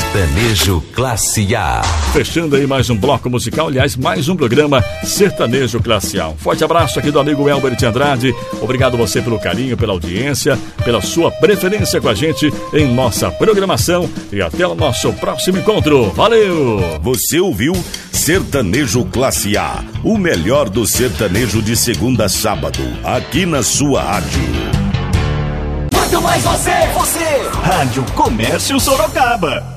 Sertanejo Classe A. Fechando aí mais um bloco musical, aliás, mais um programa Sertanejo Classe A. Um forte abraço aqui do amigo Elber de Andrade. Obrigado você pelo carinho, pela audiência, pela sua preferência com a gente em nossa programação e até o nosso próximo encontro. Valeu! Você ouviu Sertanejo Classe A, o melhor do sertanejo de segunda a sábado, aqui na sua rádio. Muito mais você! Rádio Comércio Sorocaba.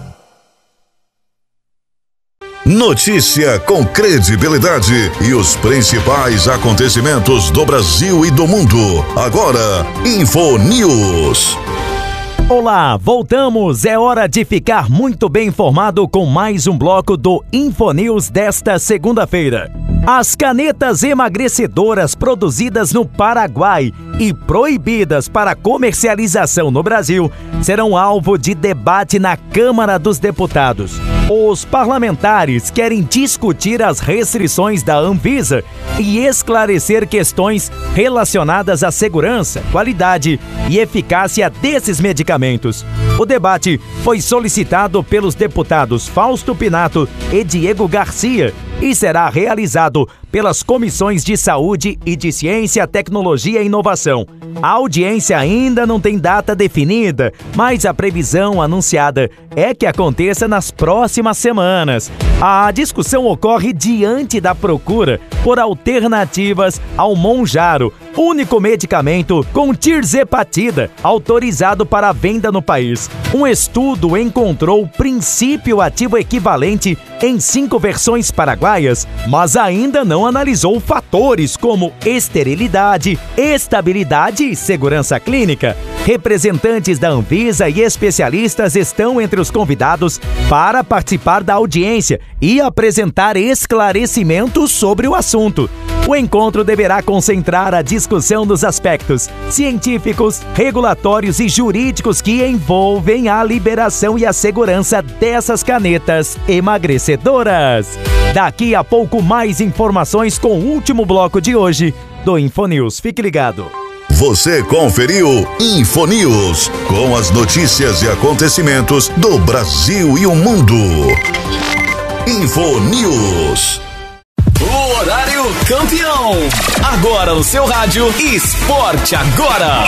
Notícia com credibilidade e os principais acontecimentos do Brasil e do mundo. Agora, InfoNews. Olá, voltamos. É hora de ficar muito bem informado com mais um bloco do InfoNews desta segunda-feira. As canetas emagrecedoras produzidas no Paraguai e proibidas para comercialização no Brasil serão alvo de debate na Câmara dos Deputados. Os parlamentares querem discutir as restrições da Anvisa e esclarecer questões relacionadas à segurança, qualidade e eficácia desses medicamentos. O debate foi solicitado pelos deputados Fausto Pinato e Diego Garcia e será realizado pelas comissões de Saúde e de Ciência, Tecnologia e Inovação. A audiência ainda não tem data definida, mas a previsão anunciada é que aconteça nas próximas semanas. A discussão ocorre diante da procura por alternativas ao Mounjaro, único medicamento com tirzepatida autorizado para a venda no país. Um estudo encontrou princípio ativo equivalente em 5 versões paraguaias, mas ainda não analisou fatores como esterilidade, estabilidade e segurança clínica. Representantes da Anvisa e especialistas estão entre os convidados para participar da audiência e apresentar esclarecimentos sobre o assunto. O encontro deverá concentrar a discussão dos aspectos científicos, regulatórios e jurídicos que envolvem a liberação e a segurança dessas canetas emagrecedoras. Daqui a pouco, mais informações com o último bloco de hoje do InfoNews. Fique ligado. Você conferiu InfoNews, com as notícias e acontecimentos do Brasil e o mundo. InfoNews. O horário campeão. Agora no seu rádio, Esporte Agora.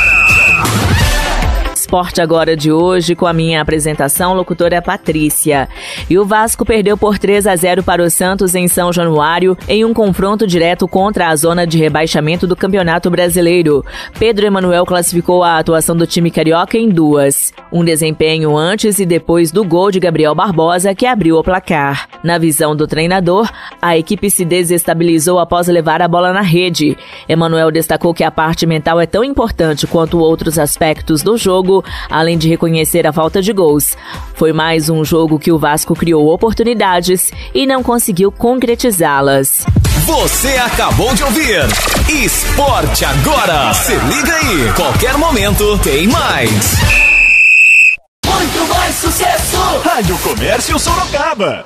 Esporte Agora de hoje, com a minha apresentação, locutora Patrícia. E o Vasco perdeu por 3-0 para o Santos em São Januário, em um confronto direto contra a zona de rebaixamento do Campeonato Brasileiro. Pedro Emanuel classificou a atuação do time carioca em 2. Um desempenho antes e depois do gol de Gabriel Barbosa, que abriu o placar. Na visão do treinador, a equipe se desestabilizou após levar a bola na rede. Emanuel destacou que a parte mental é tão importante quanto outros aspectos do jogo, além de reconhecer a falta de gols. Foi mais um jogo que o Vasco criou oportunidades e não conseguiu concretizá-las. Você acabou de ouvir Esporte Agora. Se liga aí, qualquer momento tem mais. Muito mais sucesso! Rádio Comércio Sorocaba.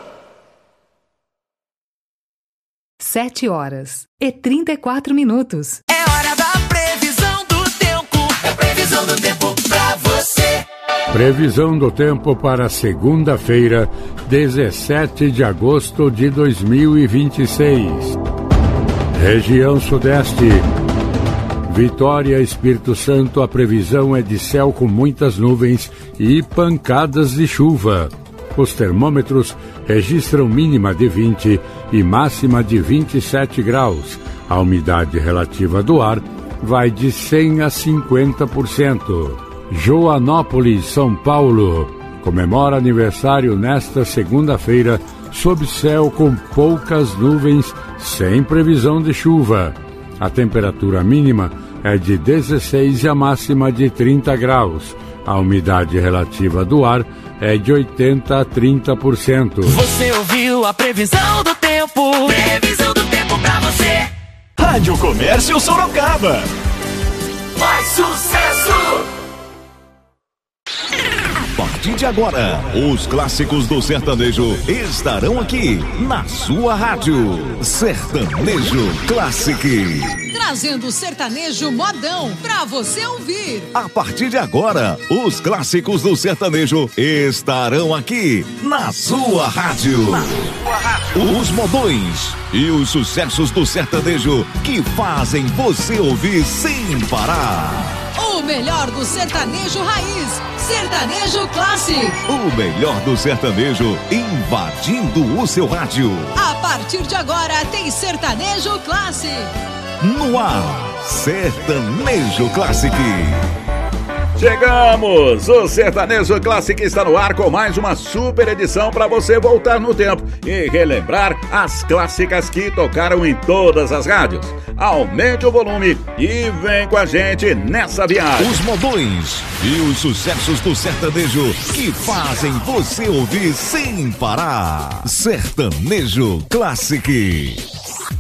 7h34. É hora da previsão do tempo. É previsão do tempo pra você. Previsão do tempo para segunda-feira, 17 de agosto de 2026. Região Sudeste. Vitória, Espírito Santo, a previsão é de céu com muitas nuvens e pancadas de chuva. Os termômetros registram mínima de 20 e máxima de 27 graus. A umidade relativa do ar vai de 100 a 50%. Joanópolis, São Paulo, comemora aniversário nesta segunda-feira, sob céu com poucas nuvens, sem previsão de chuva. A temperatura mínima é de 16 e a máxima de 30 graus. A umidade relativa do ar é de 80 a 30%. Você ouviu a previsão do tempo? Previsão do tempo pra você. Rádio Comércio Sorocaba. Mais sucesso! A partir partir de agora, os clássicos do sertanejo estarão aqui na sua rádio. Sertanejo Classic. Trazendo o sertanejo modão pra você ouvir. A partir de agora, os clássicos do sertanejo estarão aqui na sua rádio. Os modões e os sucessos do sertanejo que fazem você ouvir sem parar. O melhor do sertanejo raiz, Sertanejo Classic. O melhor do sertanejo invadindo o seu rádio. A partir de agora tem Sertanejo Classic. No ar, Sertanejo Classic. Chegamos! O Sertanejo Classic está no ar com mais uma super edição para você voltar no tempo e relembrar as clássicas que tocaram em todas as rádios. Aumente o volume e vem com a gente nessa viagem. Os modões e os sucessos do sertanejo que fazem você ouvir sem parar. Sertanejo Classic.